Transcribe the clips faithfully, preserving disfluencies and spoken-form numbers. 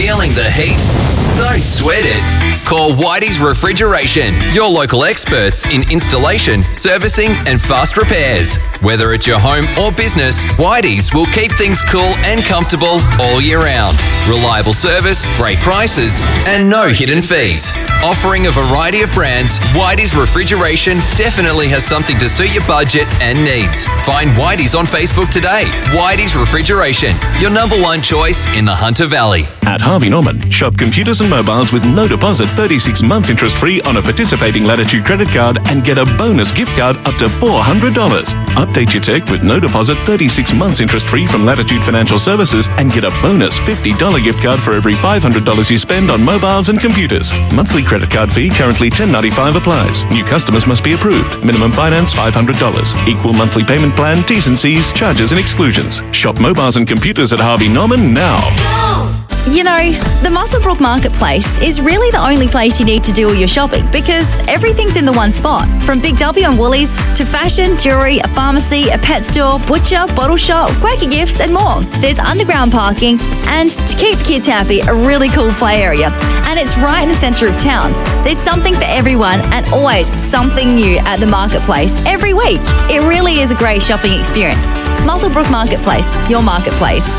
Feeling the heat? Don't sweat it. Call Whitey's Refrigeration, your local experts in installation, servicing and fast repairs. Whether it's your home or business, Whitey's will keep things cool and comfortable all year round. Reliable service, great prices and no hidden fees. Offering a variety of brands, Whitey's Refrigeration definitely has something to suit your budget and needs. Find Whitey's on Facebook today. Whitey's Refrigeration, your number one choice in the Hunter Valley. At Harvey Norman, shop computers and mobiles with no deposit, thirty-six months interest free on a participating Latitude credit card and get a bonus gift card up to four hundred dollars. Update your tech with no deposit, thirty-six months interest free from Latitude Financial Services and get a bonus fifty dollars gift card for every five hundred dollars you spend on mobiles and computers. Monthly credit card fee currently ten dollars and ninety-five cents applies. New customers must be approved. Minimum finance five hundred dollars. Equal monthly payment plan, T's and C's, charges and exclusions. Shop mobiles and computers at Harvey Norman now. You know, the Muswellbrook Marketplace is really the only place you need to do all your shopping because everything's in the one spot. From Big W and Woolies to fashion, jewellery, a pharmacy, a pet store, butcher, bottle shop, Quaker Gifts and more. There's underground parking and, to keep kids happy, a really cool play area. And it's right in the centre of town. There's something for everyone and always something new at the Marketplace every week. It really is a great shopping experience. Muswellbrook Marketplace, your marketplace.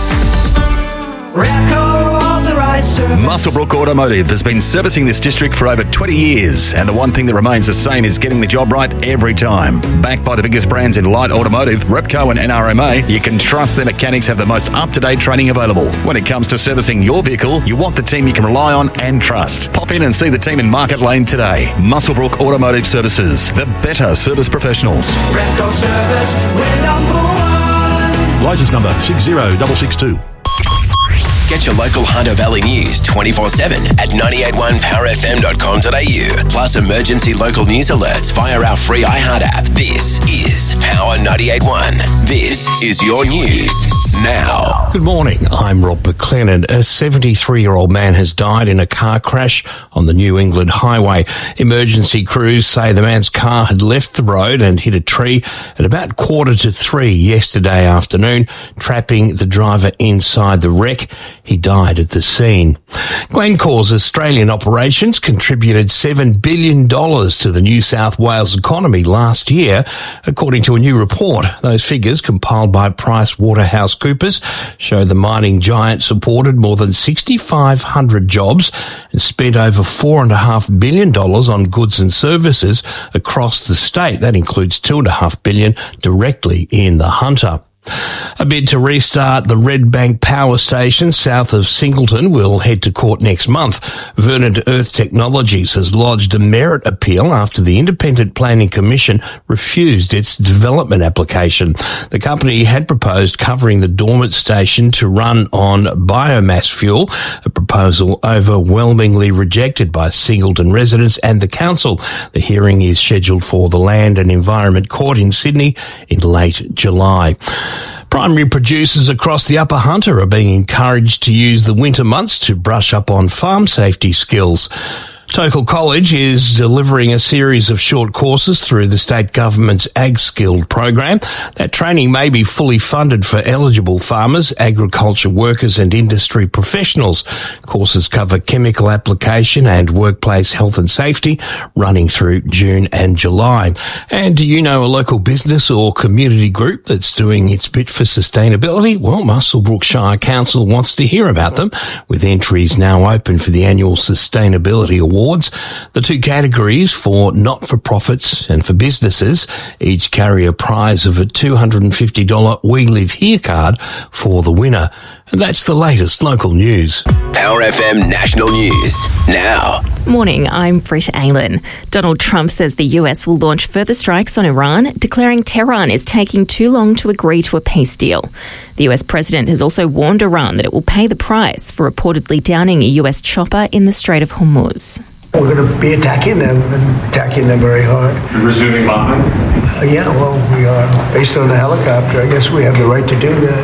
Muswellbrook Automotive has been servicing this district for over twenty years, and the one thing that remains the same is getting the job right every time. Backed by the biggest brands in light automotive, Repco and N R M A, you can trust their mechanics have the most up-to-date training available. When it comes to servicing your vehicle, you want the team you can rely on and trust. Pop in and see the team in Market Lane today. Muswellbrook Automotive Services, the better service professionals. Repco Service, we're number one. Licence number six zero six six two. Get your local Hunter Valley news twenty-four seven at nine eight one power f m dot com dot a u. Plus emergency local news alerts via our free iHeart app. This is Power ninety-eight point one. This is your news now. Good morning, I'm Rob McLennan. A seventy-three-year-old man has died in a car crash on the New England Highway. Emergency crews say the man's car had left the road and hit a tree at about quarter to three yesterday afternoon, trapping the driver inside the wreck. He died at the scene. Glencore's Australian operations contributed seven billion dollars to the New South Wales economy last year, according to a new report. Those figures, compiled by PricewaterhouseCoopers, show the mining giant supported more than six thousand five hundred jobs and spent over four point five billion dollars on goods and services across the state. That includes two point five billion dollars directly in the Hunter. A bid to restart the Red Bank power station south of Singleton will head to court next month. Vernon Earth Technologies has lodged a merit appeal after the Independent Planning Commission refused its development application. The company had proposed covering the dormant station to run on biomass fuel, a proposal overwhelmingly rejected by Singleton residents and the council. The hearing is scheduled for the Land and Environment Court in Sydney in late July. Primary producers across the Upper Hunter are being encouraged to use the winter months to brush up on farm safety skills. Tokel College is delivering a series of short courses through the state government's Ag Skilled program. That training may be fully funded for eligible farmers, agriculture workers and industry professionals. Courses cover chemical application and workplace health and safety, running through June and July. And do you know a local business or community group that's doing its bit for sustainability? Well, Muswellbrook Shire Council wants to hear about them, with entries now open for the annual Sustainability Award. The two categories for not-for-profits and for businesses each carry a prize of a two hundred fifty dollars We Live Here card for the winner. And that's the latest local news. Power F M National News now. Morning, I'm Britt Aylan. Donald Trump says the U S will launch further strikes on Iran, declaring Tehran is taking too long to agree to a peace deal. The U S president has also warned Iran that it will pay the price for reportedly downing a U S chopper in the Strait of Hormuz. We're going to be attacking them and attacking them very hard. You're resuming bombing? Uh, yeah, well, we are. Based on the helicopter, I guess we have the right to do that.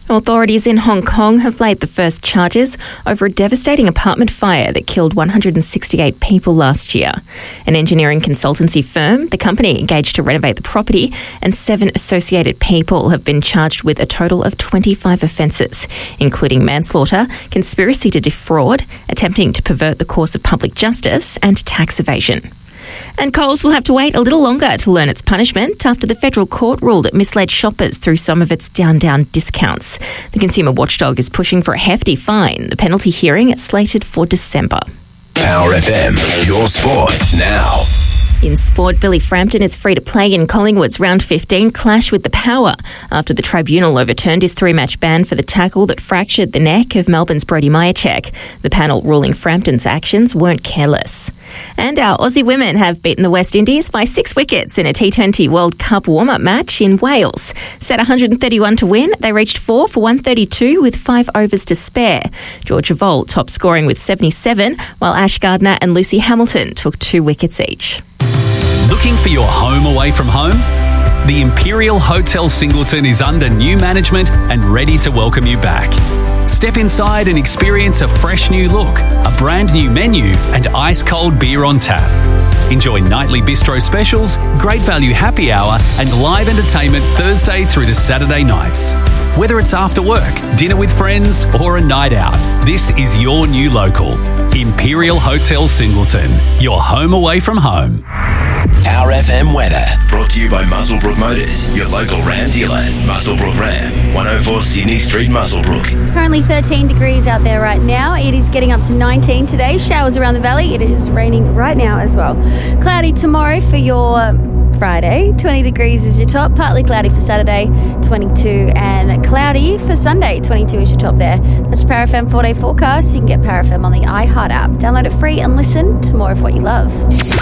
Authorities in Hong Kong have laid the first charges over a devastating apartment fire that killed one hundred sixty-eight people last year. An engineering consultancy firm, the company engaged to renovate the property, and seven associated people have been charged with a total of twenty-five offences, including manslaughter, conspiracy to defraud, attempting to pervert the course of public justice, and tax evasion. And Coles will have to wait a little longer to learn its punishment after the federal court ruled it misled shoppers through some of its down-down discounts. The consumer watchdog is pushing for a hefty fine. The penalty hearing is slated for December. Power F M, your sport now. In sport, Billy Frampton is free to play in Collingwood's round fifteen clash with the Power after the tribunal overturned his three-match ban for the tackle that fractured the neck of Melbourne's Brody Myercheck. The panel ruling Frampton's actions weren't careless. And our Aussie women have beaten the West Indies by six wickets in a T twenty World Cup warm-up match in Wales. Set one hundred thirty-one to win, they reached four for one thirty-two with five overs to spare. Georgia Volt top scoring with seventy-seven, while Ash Gardner and Lucy Hamilton took two wickets each. Looking for your home away from home? The Imperial Hotel Singleton is under new management and ready to welcome you back. Step inside and experience a fresh new look, a brand new menu, and ice-cold beer on tap. Enjoy nightly bistro specials, great value happy hour, and live entertainment Thursday through to Saturday nights. Whether it's after work, dinner with friends, or a night out, this is your new local. Imperial Hotel Singleton, your home away from home. Power F M weather, brought to you by Muswellbrook Motors, your local Ram dealer. Muswellbrook Ram, one oh four Sydney Street, Muswellbrook. Currently thirteen degrees out there right now. It is getting up to nineteen today. Showers around the valley. It is raining right now as well. Cloudy tomorrow for your Friday. twenty degrees is your top. Partly cloudy for Saturday, twenty-two. And cloudy for Sunday, twenty-two is your top there. That's Power F M four-day forecast. You can get Power F M on the iHeart app. Download it free and listen to more of what you love.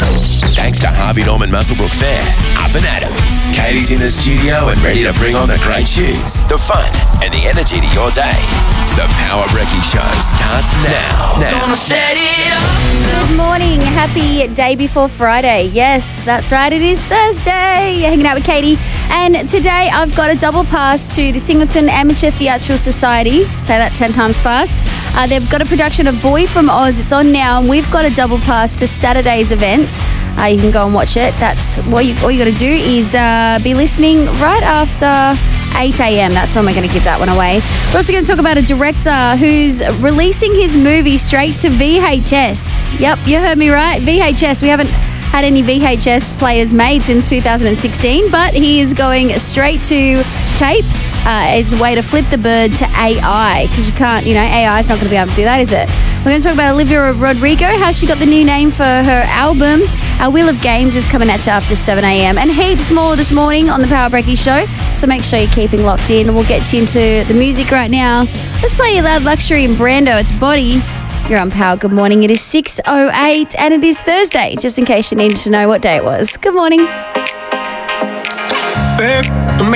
Thanks to Harvey Norman Muswellbrook Fair, up and at 'em. Katie's in the studio and ready to bring on the great tunes, the fun, and the energy to your day. The Power Brekkie Show starts now. now. Gonna set it up. Good morning. Happy day before Friday. Yes, that's right. It is Thursday. You're hanging out with Katie. And today I've got a double pass to the Singleton Amateur Theatrical Society. Say that ten times fast. Uh, they've got a production of Boy from Oz. It's on now, and we've got a double pass to Saturday's event. Uh, you can go and watch it. That's what you, all you got to do is uh, be listening right after eight a.m. That's when we're going to give that one away. We're also going to talk about a director who's releasing his movie straight to V H S. Yep, you heard me right. V H S. We haven't had any V H S players made since two thousand sixteen, but he is going straight to tape. Uh, it's a way to flip the bird to A I, because you can't, you know, A I is not going to be able to do that, is it? We're going to talk about Olivia Rodrigo, how she got the new name for her album. Our Wheel of Games is coming at you after seven a.m. and heaps more this morning on the Power Brekkie Show. So make sure you're keeping locked in. We'll get you into the music right now. Let's play you Loud Luxury and Brando. It's Body. You're on Power. Good morning. It is six oh eight and it is Thursday, just in case you needed to know what day it was. Good morning. Babe, don't make